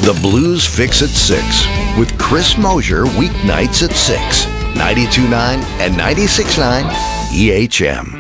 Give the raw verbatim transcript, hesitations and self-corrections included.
The Blues Fix at six with Chris Mosier, weeknights at six, ninety-two point nine and ninety-six point nine E H M.